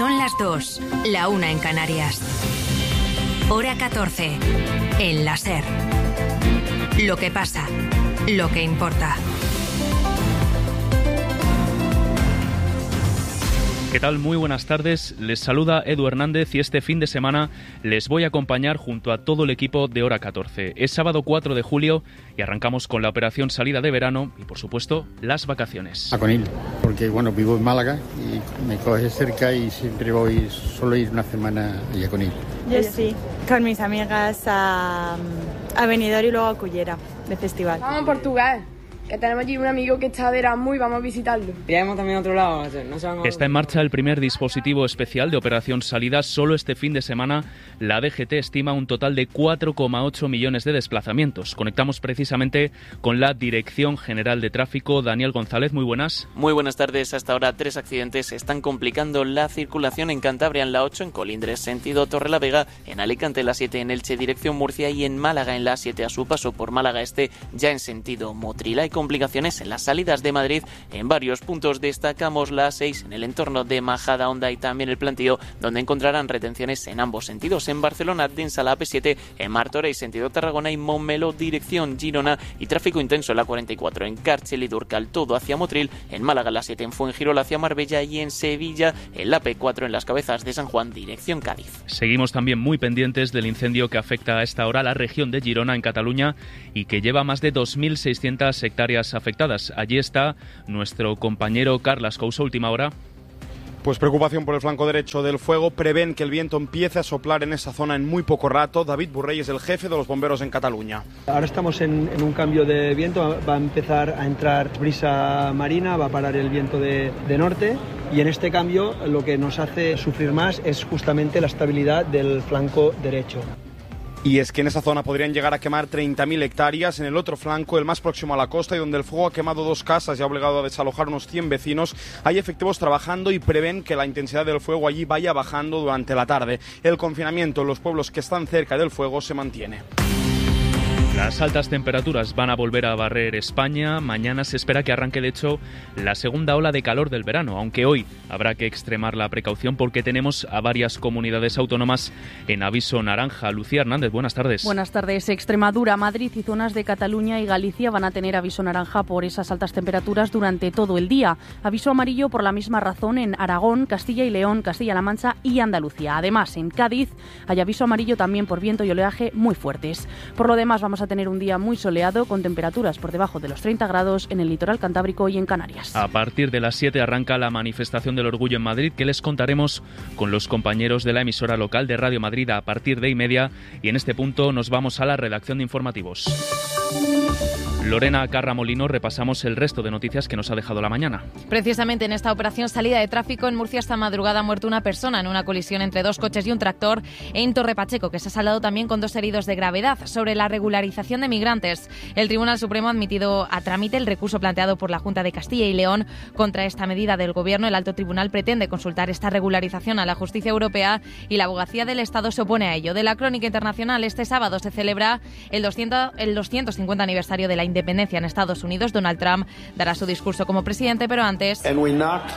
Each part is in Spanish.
Son las 2, la 1 en Canarias. Hora 14, en la SER. Lo que pasa, lo que importa. ¿Qué tal? Muy buenas tardes. Les saluda Edu Hernández y este fin de semana les voy a acompañar junto a todo el equipo de Hora 14. Es sábado 4 de julio y arrancamos con la operación salida de verano y, por supuesto, las vacaciones. A Conil, porque bueno, vivo en Málaga y me coge cerca y siempre voy, solo ir una semana a Conil. Yo sí, con mis amigas a Benidorm y luego a Cullera, de festival. Vamos a Portugal, que tenemos allí un amigo que está de Erasmus y vamos a visitarlo. Iremos también a otro lado. Está en marcha el primer dispositivo especial de operación salida. Solo este fin de semana la DGT estima un total de 4,8 millones de desplazamientos. Conectamos precisamente con la Dirección General de Tráfico. Daniel González, muy buenas. Muy buenas tardes. Hasta ahora 3 accidentes están complicando la circulación en Cantabria, en la 8 en Colindres, sentido Torrelavega, en Alicante la 7 en Elche, dirección Murcia, y en Málaga en la 7 a su paso por Málaga Este, ya en sentido Motril. Hay complicaciones en las salidas de Madrid en varios puntos. Destacamos la 6 en el entorno de Majadahonda y también el Plantío, donde encontrarán retenciones en ambos sentidos. En Barcelona, densa la AP7 en Martorell, sentido Tarragona, y Montmeló, dirección Girona, y tráfico intenso en la 44 en Càrcer y Durcal, todo hacia Motril. En Málaga la 7 en Fuengirola hacia Marbella, y en Sevilla en la P4 en las Cabezas de San Juan, dirección Cádiz. Seguimos también muy pendientes del incendio que afecta a esta hora a la región de Girona, en Cataluña, y que lleva más de 2.600 hectáreas afectadas. Allí está nuestro compañero Carles Couso, última hora. Pues preocupación por el flanco derecho del fuego. Prevén que el viento empiece a soplar en esa zona en muy poco rato. David Burrey es el jefe de los bomberos en Cataluña. Ahora estamos en un cambio de viento. Va a empezar a entrar brisa marina, va a parar el viento de norte. Y en este cambio lo que nos hace sufrir más es justamente la estabilidad del flanco derecho. Y es que en esa zona podrían llegar a quemar 30.000 hectáreas. En el otro flanco, el más próximo a la costa, y donde el fuego ha quemado 2 casas y ha obligado a desalojar unos 100 vecinos, hay efectivos trabajando y prevén que la intensidad del fuego allí vaya bajando durante la tarde. El confinamiento en los pueblos que están cerca del fuego se mantiene. Las altas temperaturas van a volver a barrer España. Mañana se espera que arranque, de hecho, la segunda ola de calor del verano, aunque hoy habrá que extremar la precaución porque tenemos a varias comunidades autónomas en aviso naranja. Lucía Hernández, buenas tardes. Buenas tardes. Extremadura, Madrid y zonas de Cataluña y Galicia van a tener aviso naranja por esas altas temperaturas durante todo el día. Aviso amarillo por la misma razón en Aragón, Castilla y León, Castilla-La Mancha y Andalucía. Además, en Cádiz hay aviso amarillo también por viento y oleaje muy fuertes. Por lo demás, vamos a tener un día muy soleado con temperaturas por debajo de los 30 grados en el litoral cantábrico y en Canarias. A partir de las 7 arranca la manifestación del orgullo en Madrid, que les contaremos con los compañeros de la emisora local de Radio Madrid a partir de 1:30, y en este punto nos vamos a la redacción de informativos. Lorena Carramolino, repasamos el resto de noticias que nos ha dejado la mañana. Precisamente en esta operación salida de tráfico en Murcia esta madrugada ha muerto una persona en una colisión entre 2 coches y un tractor en Torrepacheco, que se ha saldado también con 2 heridos de gravedad. Sobre la regularización de migrantes, el Tribunal Supremo ha admitido a trámite el recurso planteado por la Junta de Castilla y León contra esta medida del Gobierno. El Alto Tribunal pretende consultar esta regularización a la justicia europea y la Abogacía del Estado se opone a ello. De la crónica internacional, este sábado se celebra el 250 aniversario de la independencia en Estados Unidos. Donald Trump dará su discurso como presidente, pero antes, sobre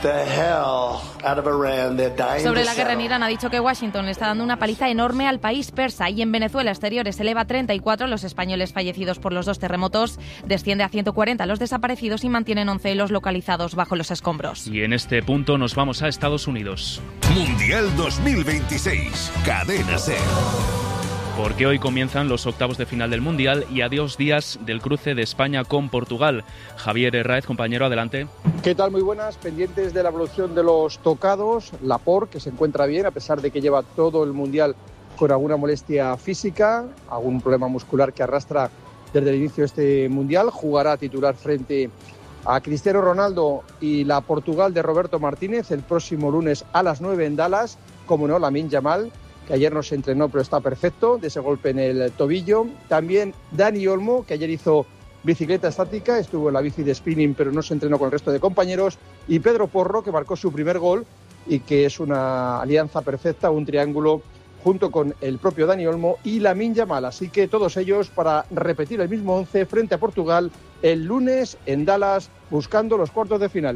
la guerra en Irán, ha dicho que Washington le está dando una paliza enorme al país persa. Y en Venezuela, exteriores eleva a 34 los españoles fallecidos por los 2 terremotos, desciende a 140 los desaparecidos y mantienen 11 los localizados bajo los escombros. Y en este punto nos vamos a Estados Unidos. Mundial 2026, Cadena SER. Porque hoy comienzan los octavos de final del Mundial y a 2 días del cruce de España con Portugal. Javier Herráez, compañero, adelante. ¿Qué tal? Muy buenas. Pendientes de la evolución de los tocados. Laporte, que se encuentra bien, a pesar de que lleva todo el Mundial con alguna molestia física, algún problema muscular que arrastra desde el inicio de este Mundial. Jugará titular frente a Cristiano Ronaldo y la Portugal de Roberto Martínez el próximo lunes a las 9 en Dallas. Como no, Lamine Yamal, que ayer no se entrenó pero está perfecto de ese golpe en el tobillo. También Dani Olmo, que ayer hizo bicicleta estática, estuvo en la bici de spinning pero no se entrenó con el resto de compañeros. Y Pedro Porro, que marcó su primer gol y que es una alianza perfecta, un triángulo junto con el propio Dani Olmo y Lamine Yamal. Así que todos ellos para repetir el mismo 11 frente a Portugal el lunes en Dallas, buscando los cuartos de final.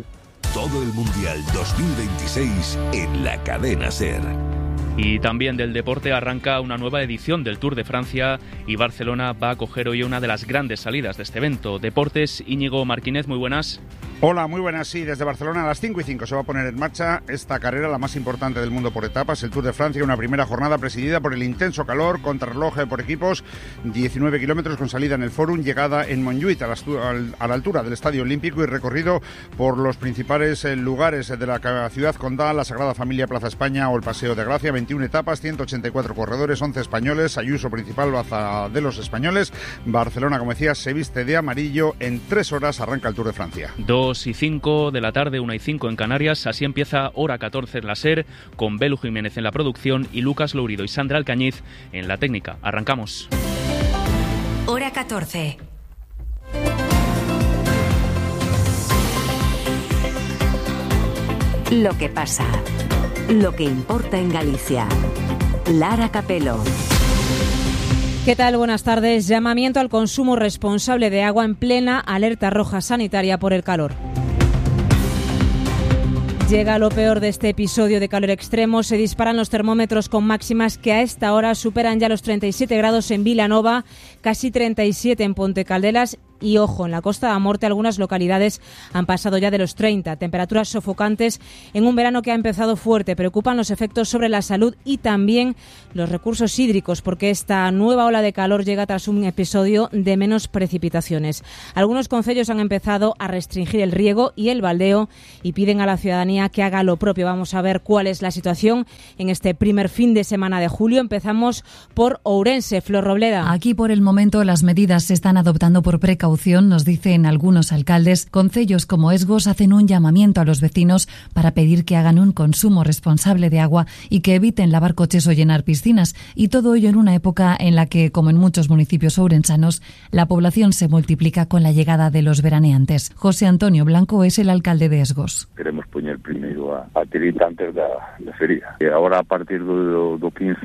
Todo el Mundial 2026 en la cadena SER. Y también del deporte arranca una nueva edición del Tour de Francia y Barcelona va a acoger hoy una de las grandes salidas de este evento. Deportes, Íñigo Martínez, muy buenas. Hola, muy buenas. Sí, desde Barcelona a las 5:05 se va a poner en marcha esta carrera, la más importante del mundo por etapas, el Tour de Francia, una primera jornada presidida por el intenso calor, contrarreloj por equipos, 19 kilómetros con salida en el Fórum, llegada en Montjuïc a la altura del Estadio Olímpico y recorrido por los principales lugares de la ciudad condal, la Sagrada Familia, Plaza España o el Paseo de Gracia. 21 etapas, 184 corredores, 11 españoles, Ayuso principal, baza de los españoles. Barcelona, como decía, se viste de amarillo. En 3 horas arranca el Tour de Francia. 2:05 de la tarde, 1:05 en Canarias. Así empieza Hora 14 en la SER, con Belu Jiménez en la producción y Lucas Lourido y Sandra Alcañiz en la técnica. Arrancamos. Hora 14. Lo que pasa. Lo que importa en Galicia. Lara Capelo. ¿Qué tal? Buenas tardes. Llamamiento al consumo responsable de agua en plena alerta roja sanitaria por el calor. Llega lo peor de este episodio de calor extremo. Se disparan los termómetros con máximas que a esta hora superan ya los 37 grados en Vilanova, casi 37 en Ponte Caldelas. Y ojo, en la Costa da Morte algunas localidades han pasado ya de los 30. Temperaturas sofocantes en un verano que ha empezado fuerte. Preocupan los efectos sobre la salud y también los recursos hídricos, porque esta nueva ola de calor llega tras un episodio de menos precipitaciones. Algunos concellos han empezado a restringir el riego y el baldeo y piden a la ciudadanía que haga lo propio. Vamos a ver cuál es la situación en este primer fin de semana de julio. Empezamos por Ourense. Flor Robleda. Aquí por el momento las medidas se están adoptando por precaución, nos dicen algunos alcaldes. Concellos como Esgos hacen un llamamiento a los vecinos para pedir que hagan un consumo responsable de agua y que eviten lavar coches o llenar piscinas. Y todo ello en una época en la que, como en muchos municipios ourensanos, la población se multiplica con la llegada de los veraneantes. José Antonio Blanco es el alcalde de Esgos. Queremos poner primeiro a tirita antes da feria. E agora, a partir do 15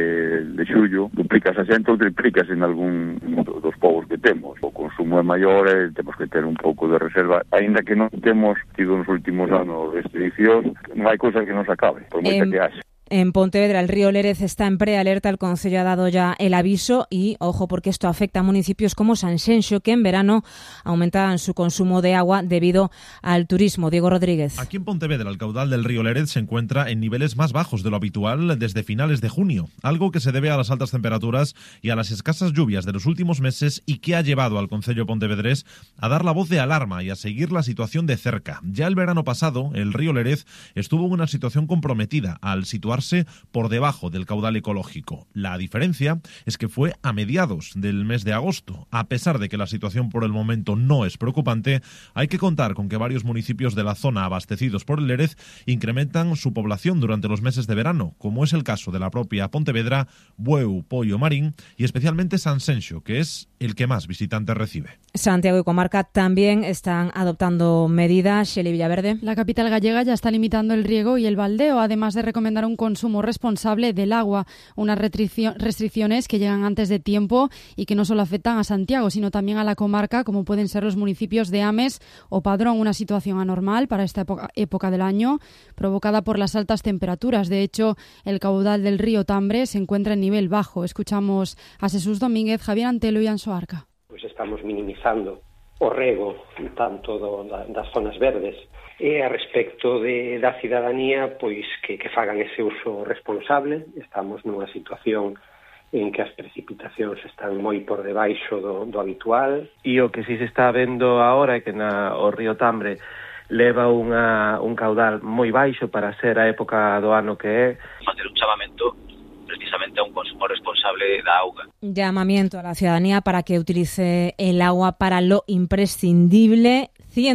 de xullo, duplicas a xente ou triplicas en algún dos povos que temos. O consumo é maior e temos que ter un pouco de reserva. Aínda que non temos tido nos últimos anos restriccións, non hai cousa que nos acabe, por moita que haxa. En Pontevedra, el río Lérez está en prealerta. El Concello ha dado ya el aviso y, ojo, porque esto afecta a municipios como Sanxenxo, que en verano aumentaban su consumo de agua debido al turismo. Diego Rodríguez. Aquí en Pontevedra, el caudal del río Lérez se encuentra en niveles más bajos de lo habitual desde finales de junio, algo que se debe a las altas temperaturas y a las escasas lluvias de los últimos meses y que ha llevado al Concello pontevedrés a dar la voz de alarma y a seguir la situación de cerca. Ya el verano pasado, el río Lérez estuvo en una situación comprometida al situar por debajo del caudal ecológico. La diferencia es que fue a mediados del mes de agosto. A pesar de que la situación por el momento no es preocupante, hay que contar con que varios municipios de la zona abastecidos por el Lérez incrementan su población durante los meses de verano, como es el caso de la propia Pontevedra, Bueu, Poio, Marín y especialmente Sanxenxo, que es el que más visitantes recibe. Santiago y comarca también están adoptando medidas. Shelley Villaverde. La capital gallega ya está limitando el riego y el baldeo, además de recomendar un consumo responsable del agua, unas restricciones que llegan antes de tiempo y que no solo afectan a Santiago, sino también a la comarca, como pueden ser los municipios de Ames o Padrón, una situación anormal para esta época del año, provocada por las altas temperaturas. De hecho, el caudal del río Tambre se encuentra en nivel bajo. Escuchamos a Jesús Domínguez, Javier Antelo y Anso Arca. Pois estamos minimizando o rego tanto das zonas verdes e a respecto da cidadanía, pois que fagan ese uso responsable. Estamos nunha situación en que as precipitacións están moi por debaixo do habitual. E o que si se está vendo agora é que o río Tambre leva un caudal moi baixo para ser a época do ano que é. Facer un chamamento precisamente a un consumo responsable da auga. Llamamiento a la ciudadanía para que utilice el agua para lo imprescindible.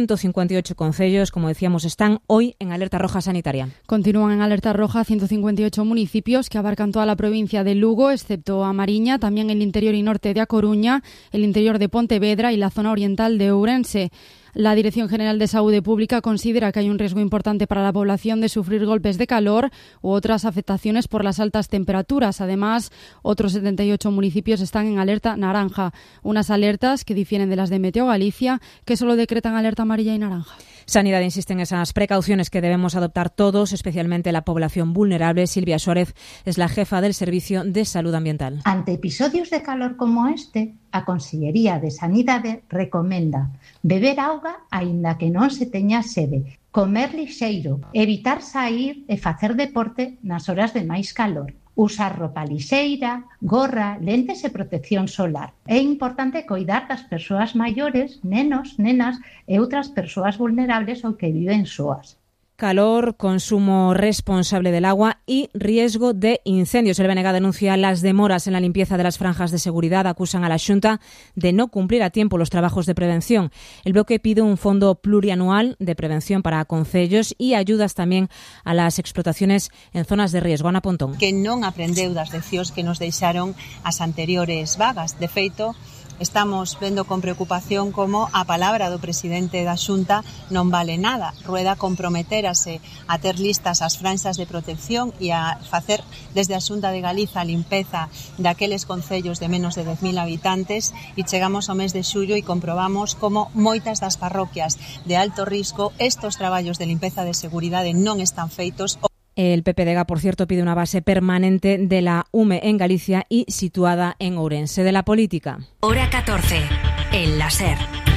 158 concellos, como decíamos, están hoy en alerta roja sanitaria. Continúan en alerta roja 158 municipios que abarcan toda la provincia de Lugo, excepto a Mariña, también el interior y norte de A Coruña, el interior de Pontevedra y la zona oriental de Ourense. La Dirección General de Salud Pública considera que hay un riesgo importante para la población de sufrir golpes de calor u otras afectaciones por las altas temperaturas. Además, otros 78 municipios están en alerta naranja, unas alertas que difieren de las de Meteo Galicia, que solo decretan alerta amarilla y naranja. Sanidad insiste en esas precauciones que debemos adoptar todos, especialmente la población vulnerable. Silvia Suárez es la jefa del Servicio de Salud Ambiental. Ante episodios de calor como este, a Consellería de Sanidade recomenda beber auga aínda que non se teña sede, comer lixeiro, evitar saír e facer deporte nas horas de máis calor, usar roupa lixeira, gorra, lentes e protección solar. É importante coidar das persoas maiores, nenos, nenas e outras persoas vulnerables ou que viven soas. Calor, consumo responsable del agua y riesgo de incendios. El BNG denuncia las demoras en la limpieza de las franjas de seguridad. Acusan a la Xunta de no cumplir a tiempo los trabajos de prevención. El bloque pide un fondo plurianual de prevención para concellos y ayudas también a las explotaciones en zonas de riesgo. Ana Pontón. Que non aprendeu das leccións que nos deixaron as anteriores vagas. De feito, estamos vendo con preocupación como a palabra do presidente da Xunta non vale nada. Rueda comprometerase a ter listas as franxas de protección e a facer desde a Xunta de Galiza a limpeza daqueles concellos de menos de 10.000 habitantes e chegamos ao mes de xullo e comprobamos como moitas das parroquias de alto risco estos traballos de limpeza de seguridade non están feitos. El PPDG, por cierto, pide una base permanente de la UME en Galicia y situada en Ourense. De la política. Hora 14, en la SER.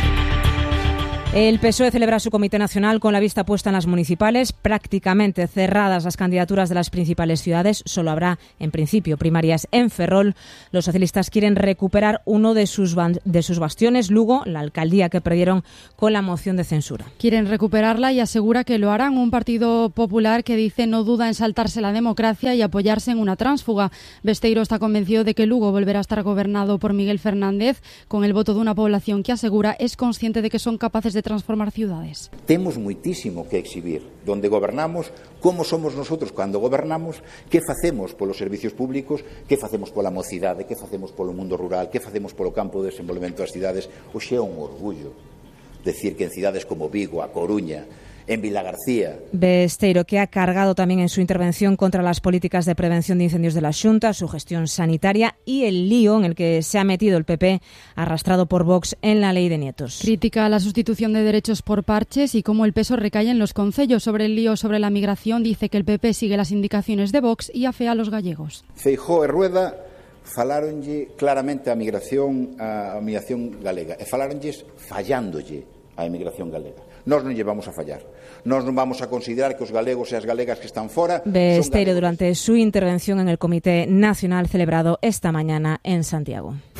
El PSOE celebra su Comité Nacional con la vista puesta en las municipales, prácticamente cerradas las candidaturas de las principales ciudades. Solo habrá, en principio, primarias en Ferrol. Los socialistas quieren recuperar uno de sus bastiones, Lugo, la alcaldía que perdieron con la moción de censura. Quieren recuperarla y asegura que lo harán. Un Partido Popular que dice no duda en saltarse la democracia y apoyarse en una tránsfuga. Besteiro está convencido de que Lugo volverá a estar gobernado por Miguel Fernández con el voto de una población que asegura es consciente de que son capaces de transformar ciudades. Temos moitísimo que exhibir. Donde gobernamos, como somos nosotros cando gobernamos, que facemos polos servicios públicos, que facemos pola mocidade, que facemos polo mundo rural, que facemos polo campo de desenvolvemento das cidades. Hoxe é un orgullo decir que en cidades como Vigo, A Coruña, en Vilagarcía. Besteiro, que ha cargado también en su intervención contra las políticas de prevención de incendios de la Xunta, su gestión sanitaria y el lío en el que se ha metido el PP, arrastrado por Vox en la ley de nietos. Critica la sustitución de derechos por parches y cómo el peso recae en los concellos. Sobre el lío sobre la migración, dice que el PP sigue las indicaciones de Vox y afea a los gallegos. Feijóo e Rueda falaronlle claramente a migración galega e falaronlles fallándolle a emigración galega. Nós non lle vamos a fallar. Nós non vamos a considerar que os galegos e as galegas que están fora... Besteiro durante su intervención en el Comité Nacional celebrado esta mañana en Santiago.